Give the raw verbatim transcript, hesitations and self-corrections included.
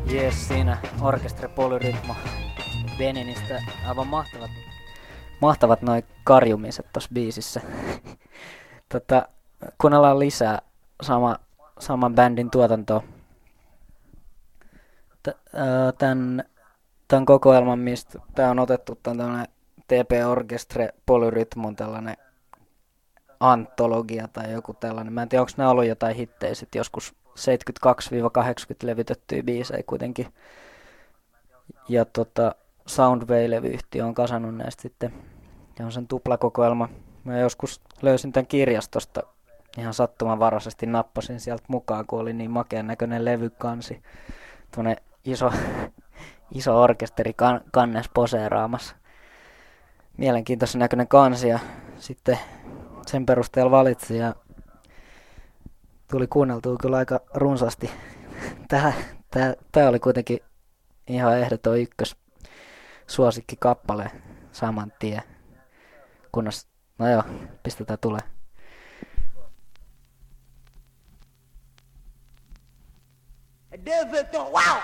Jes, siinä Orchestre Polyrythmo Beninistä. Aivan mahtavat, mahtavat noi karjumiset tossa biisissä. tota, kuunnellaan lisää sama, saman bändin tuotantoa. Tän, tän kokoelman, mistä tää on otettu, tän tällainen T P Orchestre Polyrythmon tällainen antologia tai joku tällainen. Mä en tiedä, onko nää ollut jotain hittejä sit joskus seitsemänkymmentäkaksi kahdeksankymmentä levytettyjä biisejä kuitenkin. Ja tota, Soundway-levyyhtiö on kasannut näistä sitten. Ja on sen tuplakokoelma. Mä joskus löysin tän kirjastosta ihan sattumanvaraisesti, nappasin sieltä mukaan, kun oli niin makean näköinen levykansi. Tuonne iso, iso orkesteri kan, kannes poseeraamassa. Mielenkiintoisen näköinen kansi ja sitten sen perusteella valitsin ja tuli kuunneltua kyllä aika runsaasti. Tää, tää, tää oli kuitenkin ihan ehdoton ykkös suosikki kappale saman tien. Kunnes, no joo, pistetään tulee. Wow!